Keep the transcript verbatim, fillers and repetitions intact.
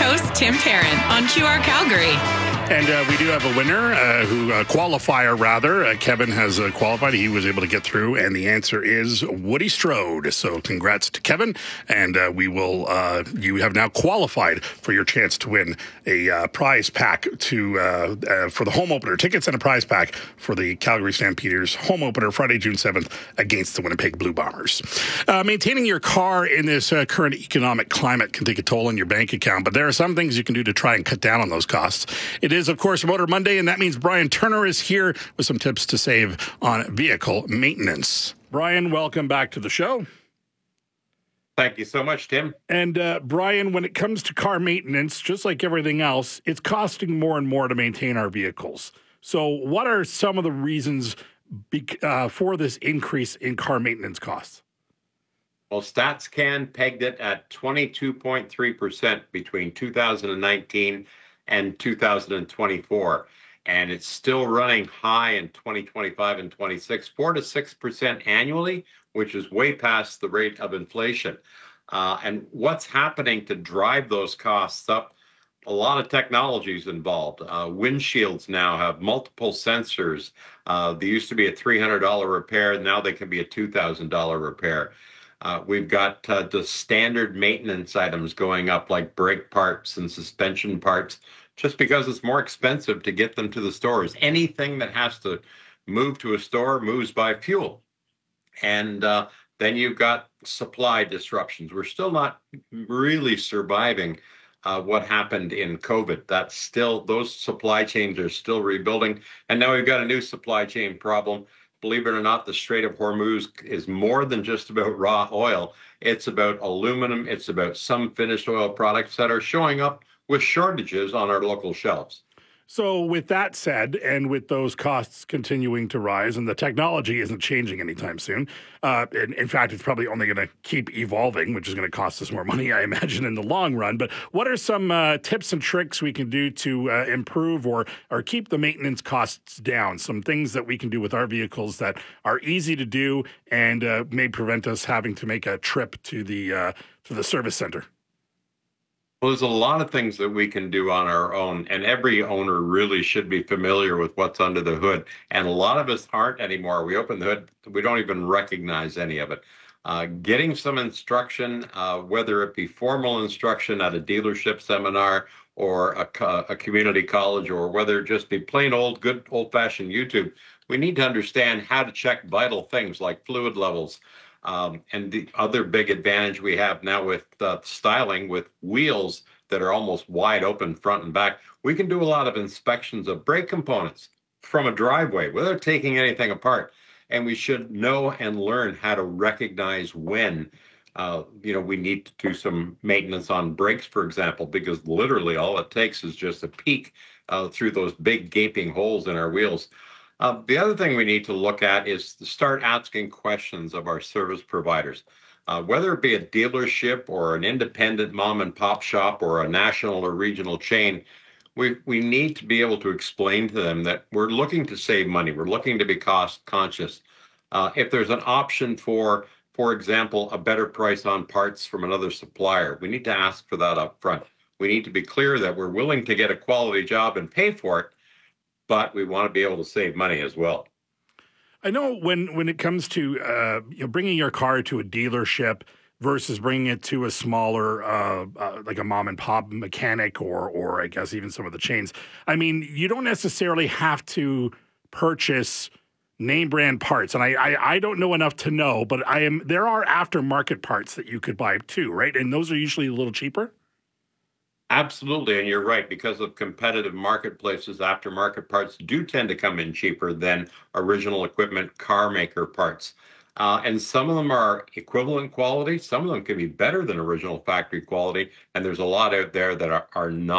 host, Tim Perrin, on Q R Calgary. And uh, we do have a winner, uh, who uh, qualifier rather. Uh, Kevin has uh, qualified. He was able to get through, and the answer is Woody Strode. So congrats to Kevin, and uh, we will. Uh, you have now qualified for your chance to win a uh, prize pack to uh, uh, for the home opener. Tickets and a prize pack for the Calgary Stampeders home opener Friday, June seventh against the Winnipeg Blue Bombers. Uh, maintaining your car in this uh, current economic climate can take a toll on your bank account, but there are some things you can do to try and cut down on those costs. It is, of course, Motor Monday, and that means Brian Turner is here with some tips to save on vehicle maintenance. Brian, welcome back to the show. Thank you so much, Tim. And uh, Brian, when it comes to car maintenance, just like everything else, it's costing more and more to maintain our vehicles. So what are some of the reasons be- uh, for this increase in car maintenance costs? Well, StatsCan pegged it at twenty-two point three percent between two thousand nineteen and two thousand twenty-four. And it's still running high in twenty twenty-five and twenty-six, four to six percent annually, which is way past the rate of inflation. Uh, and what's happening to drive those costs up? A lot of technologies involved. Uh, windshields now have multiple sensors. Uh, they used to be a three hundred dollars repair. Now they can be a two thousand dollars repair. Uh, we've got uh, the standard maintenance items going up, like brake parts and suspension parts, just because it's more expensive to get them to the stores. Anything that has to move to a store moves by fuel. And uh, then you've got supply disruptions. We're still not really surviving uh, what happened in COVID. That's still, those supply chains are still rebuilding. And now we've got a new supply chain problem. Believe it or not, the Strait of Hormuz is more than just about raw oil. It's about aluminum. It's about some finished oil products that are showing up with shortages on our local shelves. So with that said, and with those costs continuing to rise, and the technology isn't changing anytime soon, uh, in, in fact, it's probably only going to keep evolving, which is going to cost us more money, I imagine, in the long run. But what are some uh, tips and tricks we can do to uh, improve or or keep the maintenance costs down? Some things that we can do with our vehicles that are easy to do and uh, may prevent us having to make a trip to the uh, to the service center. Well, there's a lot of things that we can do on our own, and every owner really should be familiar with what's under the hood. And a lot of us aren't anymore. We open the hood, we don't even recognize any of it. Uh, getting some instruction, uh, whether it be formal instruction at a dealership seminar or a, co- a community college, or whether it just be plain old, good old-fashioned YouTube, we need to understand how to check vital things like fluid levels. Um, and the other big advantage we have now with uh, styling with wheels that are almost wide open front and back, we can do a lot of inspections of brake components from a driveway without taking anything apart. And we should know and learn how to recognize when, uh, you know, we need to do some maintenance on brakes, for example, because literally all it takes is just a peek uh, through those big gaping holes in our wheels. Uh, the other thing we need to look at is to start asking questions of our service providers, uh, whether it be a dealership or an independent mom and pop shop or a national or regional chain. We, we need to be able to explain to them that we're looking to save money. We're looking to be cost conscious. Uh, if there's an option for, for example, a better price on parts from another supplier, we need to ask for that up front. We need to be clear that we're willing to get a quality job and pay for it, but we want to be able to save money as well. I know when, when it comes to uh, you know, bringing your car to a dealership versus bringing it to a smaller, uh, uh, like a mom and pop mechanic or, or I guess even some of the chains. I mean, you don't necessarily have to purchase name brand parts. And I, I, I don't know enough to know, but I am, there are aftermarket parts that you could buy too, right? And those are usually a little cheaper. Absolutely, and you're right. Because of competitive marketplaces, aftermarket parts do tend to come in cheaper than original equipment car maker parts. Uh, and some of them are equivalent quality. Some of them can be better than original factory quality. And there's a lot out there that are, are not.